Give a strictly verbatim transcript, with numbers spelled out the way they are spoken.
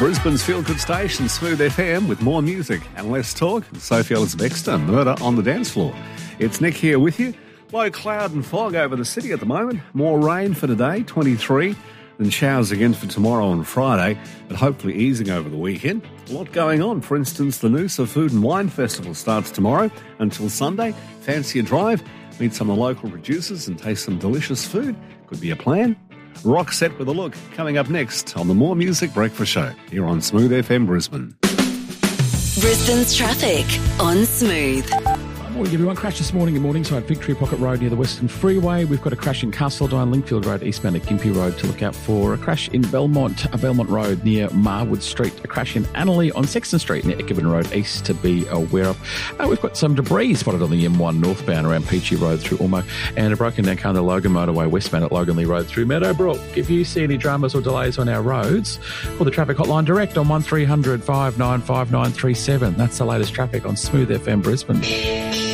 Brisbane's Feel Good Station, Smooth F M, with more music and less talk. Sophie Ellis Bextor, Murder on the Dance Floor. It's Nick here with you. Low cloud and fog over the city at the moment. More rain for today, twenty-three, then showers again for tomorrow and Friday, but hopefully easing over the weekend. A lot going on. For instance, the Noosa Food and Wine Festival starts tomorrow until Sunday. Fancy a drive, meet some of the local producers and taste some delicious food. Could be a plan. Rock Set with a Look, coming up next on the More Music Breakfast Show, here on Smooth F M Brisbane. Brisbane's traffic on Smooth. Morning everyone. Crash this morning in Morningside, Victoria Pocket Road near the Western Freeway. We've got a crash in Castledine, Linkfield Road, eastbound at Gympie Road to look out for. A crash in Belmont, uh, Belmont Road near Marwood Street. A crash in Annerley on Sexton Street near Eckerman Road east to be aware of. Uh, we've got some debris spotted on the M one northbound around Peachy Road through Ormo, and a broken down car on the Logan Motorway westbound at Loganley Road through Meadowbrook. If you see any dramas or delays on our roads, call the traffic hotline direct on one three hundred, five nine five nine three seven. That's the latest traffic on Smooth F M Brisbane.